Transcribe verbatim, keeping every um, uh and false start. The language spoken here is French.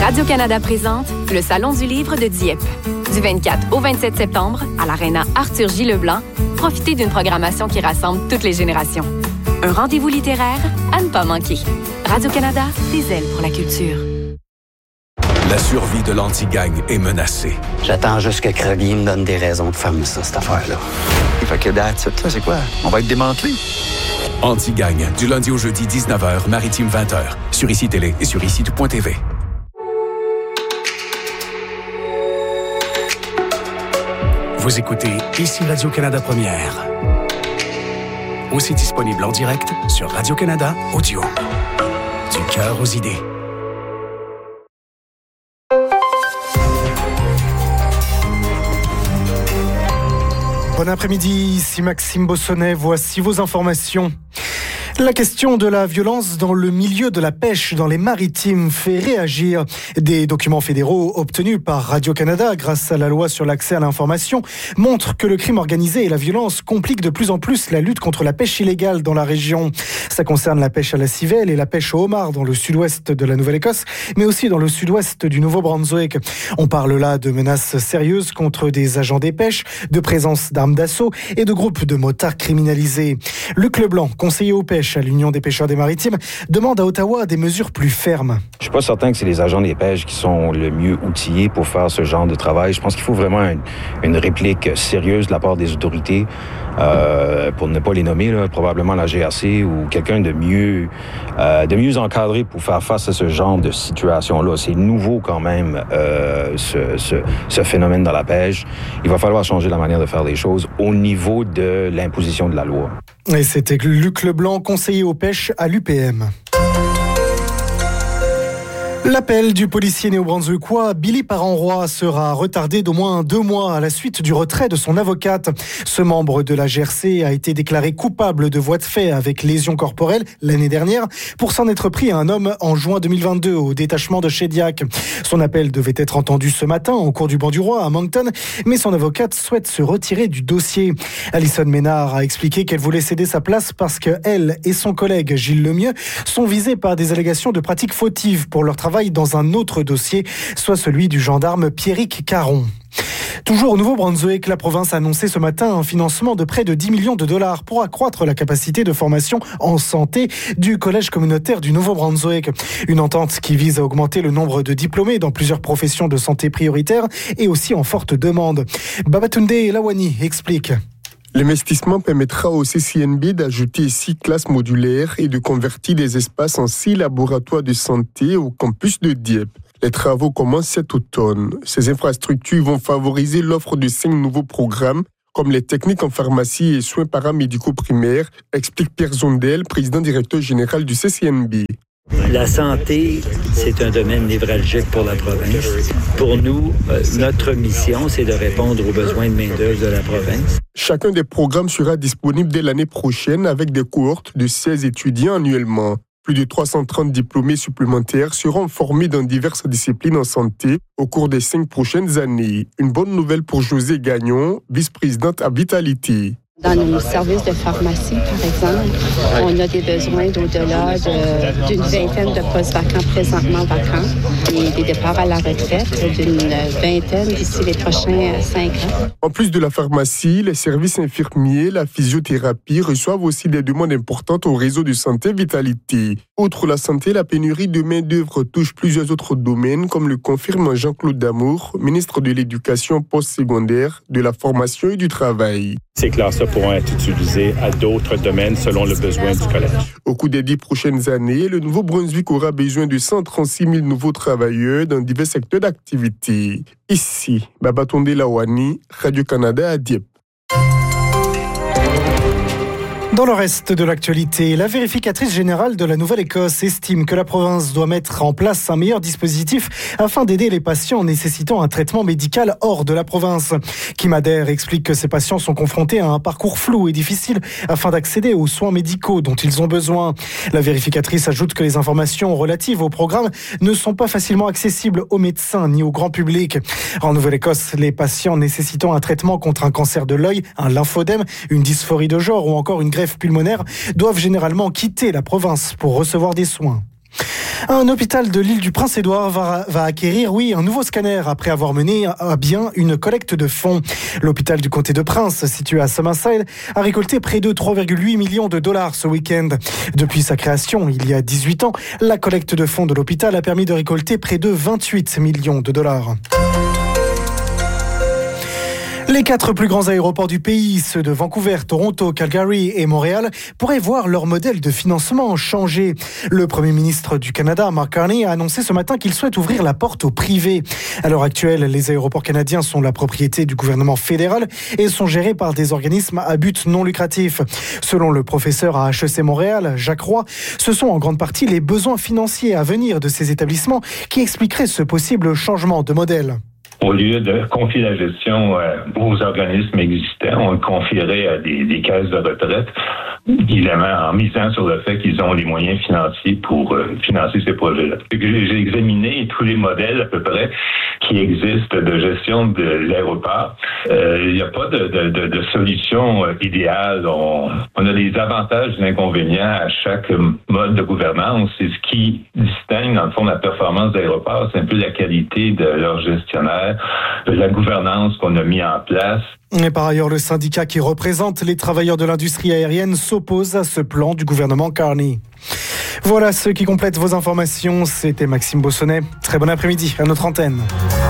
Radio-Canada présente le Salon du livre de Dieppe. Du vingt-quatre au vingt-sept septembre, à l'Aréna Arthur J. Leblanc, profitez d'une programmation qui rassemble toutes les générations. Un rendez-vous littéraire à ne pas manquer. Radio-Canada, des ailes pour la culture. La survie de l'anti-gang est menacée. J'attends juste que Crowley me donne des raisons de fermer ça, cette affaire-là. Fait que that's it, là, c'est quoi? On va être démantelé. Anti-gang, du lundi au jeudi, dix-neuf heures, Maritime vingt heures, sur Ici Télé et sur ici tout point t v. Vous écoutez Ici Radio-Canada Première. Aussi disponible en direct sur Radio-Canada Audio. Du cœur aux idées. Bon après-midi, ici Maxime Bossonnet, voici vos informations. La question de la violence dans le milieu de la pêche dans les maritimes fait réagir. Des documents fédéraux obtenus par Radio-Canada grâce à la loi sur l'accès à l'information montrent que le crime organisé et la violence compliquent de plus en plus la lutte contre la pêche illégale dans la région. Ça concerne la pêche à la civelle et la pêche au homard dans le sud-ouest de la Nouvelle-Écosse, mais aussi dans le sud-ouest du Nouveau-Brunswick. On parle là de menaces sérieuses contre des agents des pêches, de présence d'armes d'assaut et de groupes de motards criminalisés. Luc Leblanc, conseiller aux pêches à l'Union des pêcheurs des maritimes, demande à Ottawa des mesures plus fermes. Je suis pas certain que c'est les agents des pêches qui sont le mieux outillés pour faire ce genre de travail. Je pense qu'il faut vraiment une, une réplique sérieuse de la part des autorités, euh, pour ne pas les nommer, là, probablement la G A C ou quelqu'un de mieux, euh, de mieux encadré pour faire face à ce genre de situation-là. C'est nouveau quand même, euh, ce, ce, ce phénomène dans la pêche. Il va falloir changer la manière de faire les choses au niveau de l'imposition de la loi. Et c'était Luc Leblanc, conseiller aux pêches à l'U P M. L'appel du policier néo-brunswickois Billy Parent-Roy sera retardé d'au moins deux mois à la suite du retrait de son avocate. Ce membre de la G R C a été déclaré coupable de voies de fait avec lésion corporelle l'année dernière pour s'en être pris à un homme en juin deux mille vingt-deux au détachement de Shediac. Son appel devait être entendu ce matin au cours du banc du roi à Moncton, mais son avocate souhaite se retirer du dossier. Alison Ménard a expliqué qu'elle voulait céder sa place parce qu'elle et son collègue Gilles Lemieux sont visés par des allégations de pratiques fautives pour leur travail dans un autre dossier, soit celui du gendarme Pierrick Caron. Toujours au Nouveau-Brunswick, la province a annoncé ce matin un financement de près de dix millions de dollars pour accroître la capacité de formation en santé du Collège communautaire du Nouveau-Brunswick. Une entente qui vise à augmenter le nombre de diplômés dans plusieurs professions de santé prioritaires et aussi en forte demande. Babatunde Lawani explique. L'investissement permettra au C C N B d'ajouter six classes modulaires et de convertir des espaces en six laboratoires de santé au campus de Dieppe. Les travaux commencent cet automne. Ces infrastructures vont favoriser l'offre de cinq nouveaux programmes, comme les techniques en pharmacie et soins paramédicaux primaires, explique Pierre Zondel, président-directeur général du C C N B. La santé, c'est un domaine névralgique pour la province. Pour nous, euh, notre mission, c'est de répondre aux besoins de main-d'œuvre de la province. Chacun des programmes sera disponible dès l'année prochaine avec des cohortes de seize étudiants annuellement. Plus de trois cent trente diplômés supplémentaires seront formés dans diverses disciplines en santé au cours des cinq prochaines années. Une bonne nouvelle pour José Gagnon, vice-présidente à Vitalité. Dans nos services de pharmacie, par exemple, on a des besoins d'au-delà de, d'une vingtaine de postes vacants présentement vacants et des départs à la retraite d'une vingtaine d'ici les prochains cinq ans. En plus de la pharmacie, les services infirmiers, la physiothérapie reçoivent aussi des demandes importantes au réseau de santé Vitalité. Outre la santé, la pénurie de main-d'œuvre touche plusieurs autres domaines, comme le confirme Jean-Claude Damour, ministre de l'Éducation postsecondaire, de la formation et du travail. Ces classes-là pourront être utilisées à d'autres domaines selon le besoin du collège. Au cours des dix prochaines années, le Nouveau-Brunswick aura besoin de cent trente-six mille nouveaux travailleurs dans divers secteurs d'activité. Ici, Babatunde Lawani, Radio-Canada à Dieppe. Dans le reste de l'actualité, la vérificatrice générale de la Nouvelle-Écosse estime que la province doit mettre en place un meilleur dispositif afin d'aider les patients nécessitant un traitement médical hors de la province. Kim Adair explique que ces patients sont confrontés à un parcours flou et difficile afin d'accéder aux soins médicaux dont ils ont besoin. La vérificatrice ajoute que les informations relatives au programme ne sont pas facilement accessibles aux médecins ni au grand public. En Nouvelle-Écosse, les patients nécessitant un traitement contre un cancer de l'œil, un lymphodème, une dysphorie de genre ou encore une greffe pulmonaire doivent généralement quitter la province pour recevoir des soins. Un hôpital de l'île du Prince-Édouard va, va acquérir, oui, un nouveau scanner après avoir mené à bien une collecte de fonds. L'hôpital du comté de Prince, situé à Summerside, a récolté près de trois virgule huit millions de dollars ce week-end. Depuis sa création, il y a dix-huit ans, la collecte de fonds de l'hôpital a permis de récolter près de vingt-huit millions de dollars. Les quatre plus grands aéroports du pays, ceux de Vancouver, Toronto, Calgary et Montréal, pourraient voir leur modèle de financement changer. Le Premier ministre du Canada, Mark Carney, a annoncé ce matin qu'il souhaite ouvrir la porte au privé. À l'heure actuelle, les aéroports canadiens sont la propriété du gouvernement fédéral et sont gérés par des organismes à but non lucratif. Selon le professeur à H E C Montréal, Jacques Roy, ce sont en grande partie les besoins financiers à venir de ces établissements qui expliqueraient ce possible changement de modèle. Au lieu de confier la gestion euh, aux organismes existants, on le confierait à des, des caisses de retraite, évidemment en misant sur le fait qu'ils ont les moyens financiers pour euh, financer ces projets-là. J'ai examiné tous les modèles à peu près qui existent de gestion de l'aéroport. Euh, il n'y a pas de, de, de, de solution euh, idéale. On, on a des avantages et des inconvénients à chaque mode de gouvernance. C'est ce qui distingue, dans le fond, la performance de l'aéroport. C'est un peu la qualité de leur gestionnaire, de la gouvernance qu'on a mis en place. Et par ailleurs, le syndicat qui représente les travailleurs de l'industrie aérienne s'oppose à ce plan du gouvernement Carney. Voilà ce qui complète vos informations. C'était Maxime Bossonnet. Très bon après-midi à notre antenne.